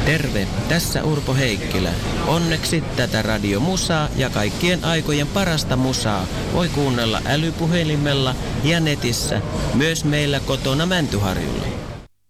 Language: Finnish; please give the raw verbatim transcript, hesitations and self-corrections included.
Terve, tässä Urpo Heikkilä. Onneksi tätä radiomusaa ja kaikkien aikojen parasta musaa voi kuunnella älypuhelimella ja netissä, myös meillä kotona Mäntyharjulla.